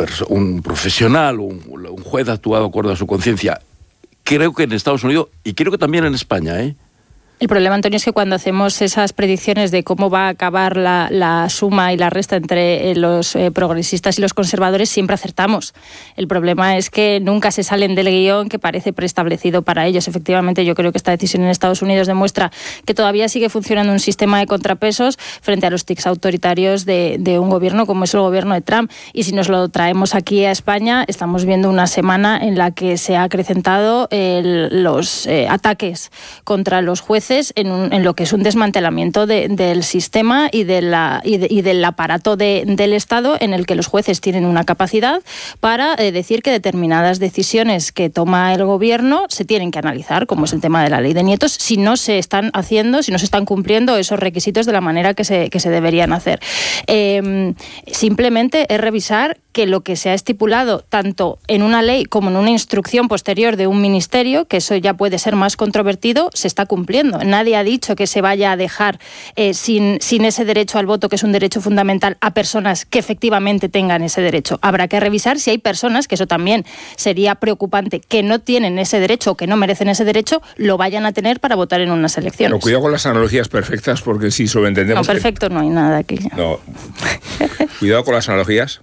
un profesional, un juez actúa de acuerdo a su conciencia. Creo que en Estados Unidos, y creo que también en España, El problema, Antonio, es que cuando hacemos esas predicciones de cómo va a acabar la suma y la resta entre los progresistas y los conservadores, siempre acertamos. El problema es que nunca se salen del guión que parece preestablecido para ellos. Efectivamente, yo creo que esta decisión en Estados Unidos demuestra que todavía sigue funcionando un sistema de contrapesos frente a los tics autoritarios de un gobierno como es el gobierno de Trump. Y si nos lo traemos aquí a España, estamos viendo una semana en la que se ha acrecentado los ataques contra los jueces en lo que es un desmantelamiento del sistema y del aparato del Estado, en el que los jueces tienen una capacidad para decir que determinadas decisiones que toma el gobierno se tienen que analizar, como es el tema de la ley de nietos, si no se están haciendo, si no se están cumpliendo esos requisitos de la manera que se deberían hacer. Simplemente es revisar que lo que se ha estipulado tanto en una ley como en una instrucción posterior de un ministerio, que eso ya puede ser más controvertido, se está cumpliendo. Nadie ha dicho que se vaya a dejar sin ese derecho al voto, que es un derecho fundamental, a personas que efectivamente tengan ese derecho. Habrá que revisar si hay personas, que eso también sería preocupante, que no tienen ese derecho o que no merecen ese derecho, lo vayan a tener para votar en unas elecciones. Pero cuidado con las analogías perfectas, porque si sobreentendemos... No, perfecto no hay nada aquí. No. Cuidado con las analogías.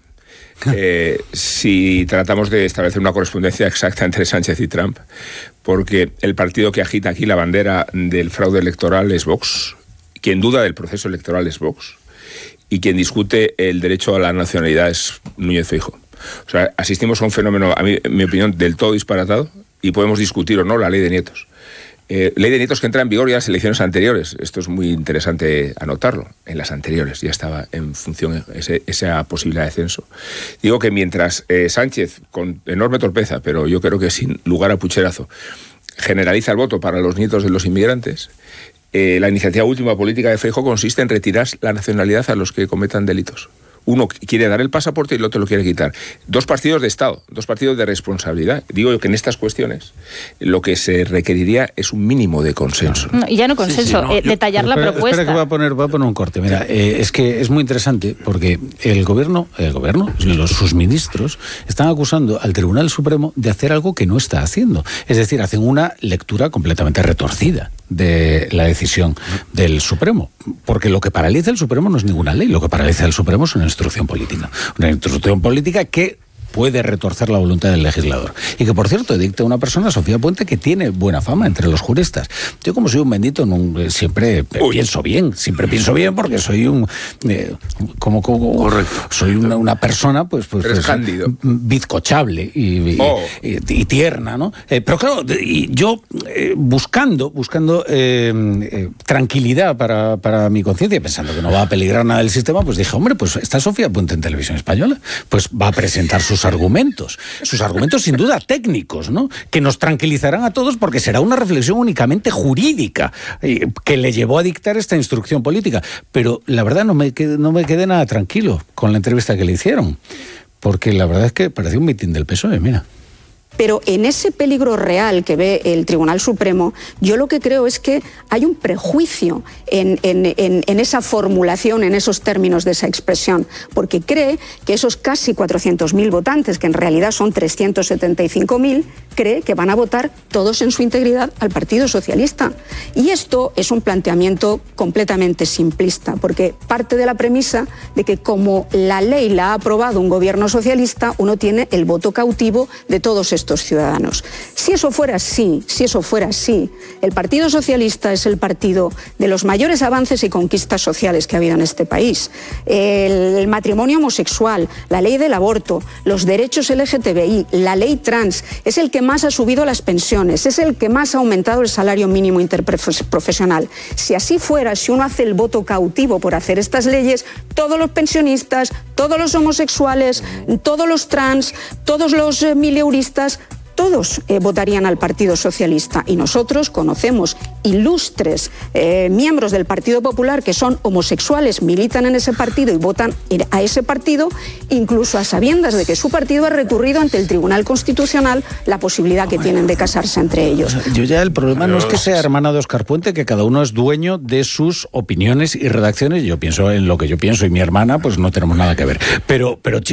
Si tratamos de establecer una correspondencia exacta entre Sánchez y Trump, porque el partido que agita aquí la bandera del fraude electoral es Vox, quien duda del proceso electoral es Vox, y quien discute el derecho a la nacionalidad es Núñez Feijóo. O sea, asistimos a un fenómeno, a mí, en mi opinión, del todo disparatado, y podemos discutir o no la ley de nietos. Ley de nietos que entra en vigor ya en las elecciones anteriores. Esto es muy interesante anotarlo. En las anteriores ya estaba en función esa posibilidad de censo. Digo que mientras Sánchez, con enorme torpeza, pero yo creo que sin lugar a pucherazo, generaliza el voto para los nietos de los inmigrantes, la iniciativa última política de Feijóo consiste en retirar la nacionalidad a los que cometan delitos. Uno quiere dar el pasaporte y el otro lo quiere quitar. Dos partidos de Estado, dos partidos de responsabilidad. Digo que en estas cuestiones lo que se requeriría es un mínimo de consenso. No, y ya no consenso, detallar la propuesta. Espera que voy a poner un corte. Mira, es que es muy interesante porque el gobierno, sus ministros, están acusando al Tribunal Supremo de hacer algo que no está haciendo. Es decir, hacen una lectura completamente retorcida de la decisión del Supremo. Porque lo que paraliza el Supremo no es ninguna ley, lo que paraliza el Supremo es una instrucción política. Una instrucción política que puede retorcer la voluntad del legislador. Y que, por cierto, dicta una persona, Sofía Puente, que tiene buena fama entre los juristas. Yo, como soy un bendito, siempre pienso bien porque soy Correcto. Soy una persona pues cándido, bizcochable y tierna, ¿no? Pero claro, y yo buscando tranquilidad para mi conciencia, pensando que no va a peligrar nada del sistema, pues dije, hombre, pues está Sofía Puente en Televisión Española, pues va a presentar sus argumentos sin duda técnicos, ¿no? Que nos tranquilizarán a todos porque será una reflexión únicamente jurídica que le llevó a dictar esta instrucción política. Pero la verdad no me quedé nada tranquilo con la entrevista que le hicieron, porque la verdad es que parecía un mitin del PSOE, mira. Pero en ese peligro real que ve el Tribunal Supremo, yo lo que creo es que hay un prejuicio en esa formulación, en esos términos de esa expresión, porque cree que esos casi 400.000 votantes, que en realidad son 375.000, cree que van a votar todos en su integridad al Partido Socialista. Y esto es un planteamiento completamente simplista, porque parte de la premisa de que como la ley la ha aprobado un gobierno socialista, uno tiene el voto cautivo de todos estos ciudadanos. Si eso fuera así, el Partido Socialista es el partido de los mayores avances y conquistas sociales que ha habido en este país. El matrimonio homosexual, la ley del aborto, los derechos LGTBI, la ley trans, es el que más ha subido las pensiones, es el que más ha aumentado el salario mínimo interprofesional. Si así fuera, si uno hace el voto cautivo por hacer estas leyes, todos los pensionistas, todos los homosexuales, todos los trans, todos los mileuristas, todos votarían al Partido Socialista. Y nosotros conocemos ilustres miembros del Partido Popular que son homosexuales, militan en ese partido y votan a ese partido, incluso a sabiendas de que su partido ha recurrido ante el Tribunal Constitucional la posibilidad que tienen de casarse entre ellos. Yo ya el problema no es que sea hermana de Óscar Puente, que cada uno es dueño de sus opiniones y redacciones. Yo pienso en lo que yo pienso y mi hermana pues no tenemos nada que ver. Pero